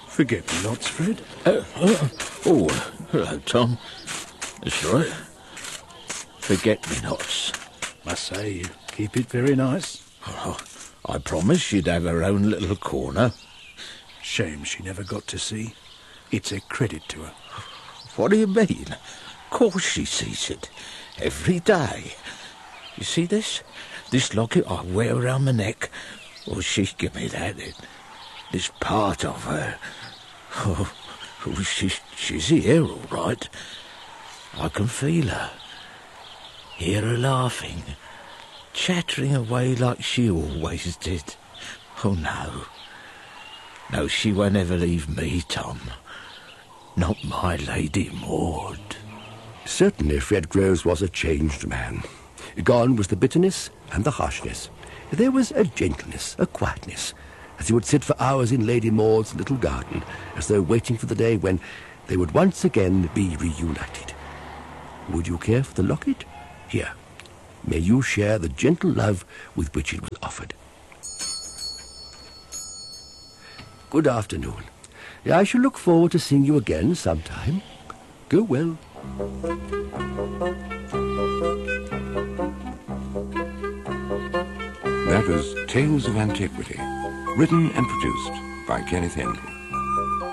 Forget-me-nots, Fred. Hello, Tom. That's right. Forget-me-nots. Must say, you keep it very nice. Oh, I promised she'd have her own little corner. Shame she never got to see. It's a credit to her. What do you mean? Of course she sees it. Every day. You see this? This locket I wear around my neck. Well, she give me that. It's part of her. Oh, she's here, all right. I can feel her. Hear her laughing. Chattering away like she always did. Oh, no. No, she won't ever leave me, Tom. Not my Lady Maud. Certainly Fred Groves was a changed man. Gone was the bitterness and the harshness. There was a gentleness, a quietness, as he would sit for hours in Lady Maud's little garden, as though waiting for the day when they would once again be reunited. Would you care for the locket? Here, may you share the gentle love with which it was offered. Good afternoon. I shall look forward to seeing you again sometime. Go well. That was Tales of Antiquity, written and produced by Kenneth Henry.